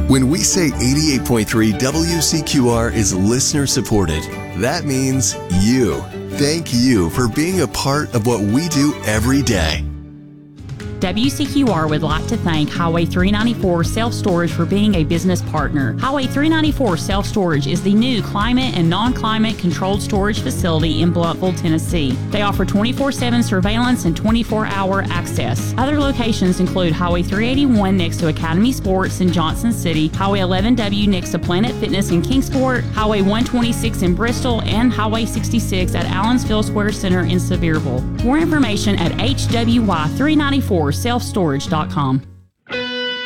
When we say 88.3 WCQR is listener supported, that means you. Thank you for being a part of what we do every day. WCQR would like to thank Highway 394 Self-Storage for being a business partner. Highway 394 Self-Storage is the new climate and non-climate controlled storage facility in Blountville, Tennessee. They offer 24/7 surveillance and 24-hour access. Other locations include Highway 381 next to Academy Sports in Johnson City, Highway 11W next to Planet Fitness in Kingsport, Highway 126 in Bristol, and Highway 66 at Allensville Square Center in Sevierville. More information at hwy394selfstorage.com.